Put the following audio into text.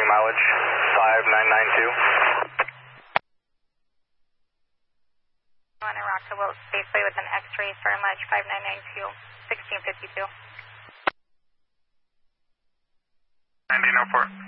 mileage 5992. On a Rockville Spaceway with an X-ray, starting mileage 5992, 1652. 1904.